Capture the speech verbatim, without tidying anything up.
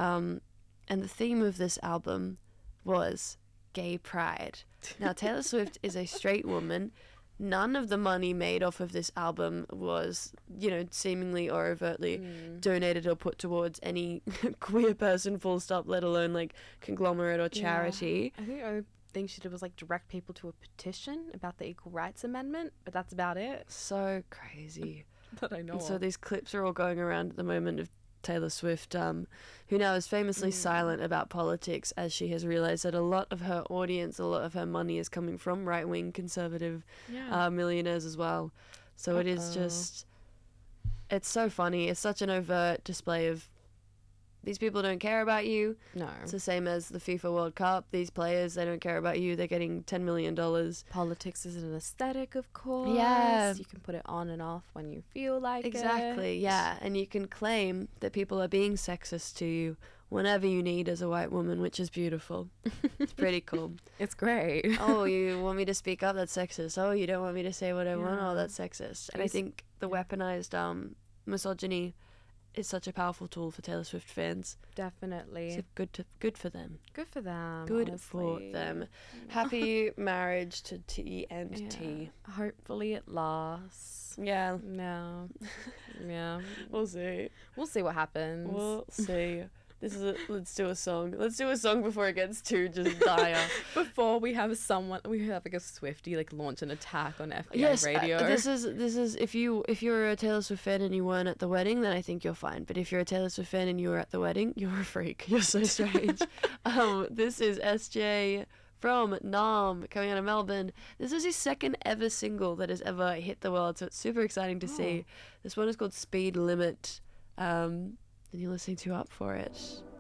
Um, and the theme of this album was gay pride. Now, Taylor Swift is a straight woman. None of the money made off of this album was, you know, seemingly or overtly mm. donated or put towards any queer person, full stop, let alone, like, conglomerate or charity. Yeah. I think the only thing she did was, like, direct people to a petition about the Equal Rights Amendment, but that's about it. So crazy. That I know and of. So these clips are all going around at the moment of Taylor Swift, um, who now is famously mm. silent about politics, as she has realised that a lot of her audience, a lot of her money is coming from right-wing conservative yeah. uh, millionaires as well. So Uh-oh. It is just, it's so funny. It's such an overt display of these people don't care about you. No. It's the same as the FIFA World Cup. These players, they don't care about you. They're getting ten million dollars. Politics is an aesthetic, of course. Yeah. You can put it on and off when you feel like exactly, it. Exactly, yeah. And you can claim that people are being sexist to you whenever you need as a white woman, which is beautiful. It's pretty cool. It's great. Oh, you want me to speak up? That's sexist. Oh, you don't want me to say what I yeah. want? Oh, that's sexist. And I think the weaponized um, misogyny is such a powerful tool for Taylor Swift fans. Definitely. So good to good for them. Good for them. Good honestly. for them. Happy marriage to T and yeah. T. Hopefully it lasts. Yeah. No. Yeah. We'll see. We'll see what happens. We'll see. This is a, let's do a song. Let's do a song before it gets too just dire. Before we have someone, we have like a Swiftie like launch an attack on F B I yes, radio. Uh, this is this is if you if you're a Taylor Swift fan and you weren't at the wedding, then I think you're fine. But if you're a Taylor Swift fan and you were at the wedding, you're a freak. You're so strange. um, this is S J from Nam coming out of Melbourne. This is his second ever single that has ever hit the world, so it's super exciting to oh. see. This one is called Speed Limit. Um, and you're listening to Up For It.